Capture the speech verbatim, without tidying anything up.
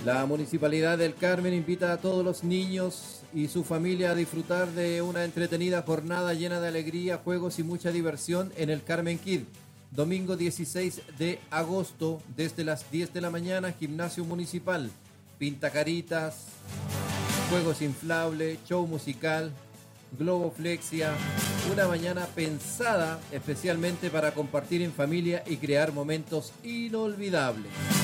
La Municipalidad del Carmen invita a todos los niños y su familia a disfrutar de una entretenida jornada llena de alegría, juegos y mucha diversión en el Carmen Kid. Domingo dieciséis de agosto, desde las diez de la mañana, gimnasio municipal, pintacaritas, juegos inflables, show musical, globoflexia, una mañana pensada especialmente para compartir en familia y crear momentos inolvidables.